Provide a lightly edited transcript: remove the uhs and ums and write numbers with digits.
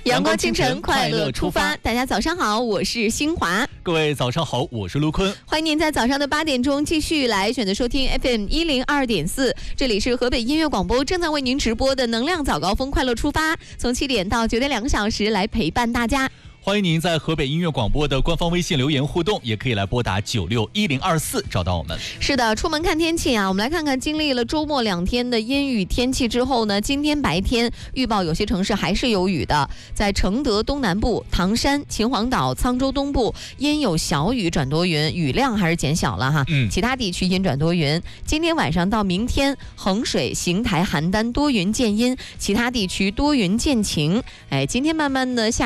阳光清晨，快乐出发。大家早上好，我是新华。 各位早上好，我是卢坤。 欢迎您在早上的8点钟继续来选择收听 FM102.4，这里是河北音乐广播正在为您直播的能量早高峰快乐出发，从7点到9点2个小时来陪伴大家。 欢迎您在河北音乐广播的官方微信留言互动，也可以来拨打961024找到我们。 是的，出门看天气啊，我们来看看经历了周末2天的阴雨天气之后呢，今天白天预报有些城市还是有雨的，在承德东南部、唐山、秦皇岛、沧州东部阴有小雨转多云，雨量还是减小了哈。其他地区阴转多云。今天晚上到明天，衡水、邢台、邯郸多云见阴，其他地区多云见晴。今天慢慢的下